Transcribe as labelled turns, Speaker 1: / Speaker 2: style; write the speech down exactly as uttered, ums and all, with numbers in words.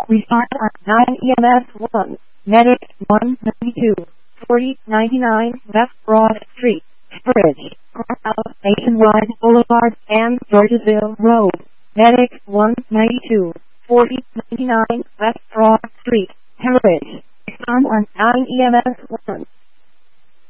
Speaker 1: Restart on nine E M S one. Medic one ninety-two. forty ninety-nine West Broad Street. Bridge. Nationwide Boulevard and Georgesville Road. Medic one ninety-two. forty ninety-nine West Broad Street. Heritage. On nine E M S one.